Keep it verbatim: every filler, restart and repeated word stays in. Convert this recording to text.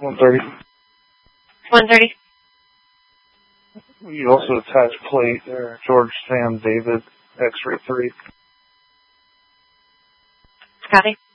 one thirty. one thirty. You also attach plate there. George Sam David, X-ray three. Copy.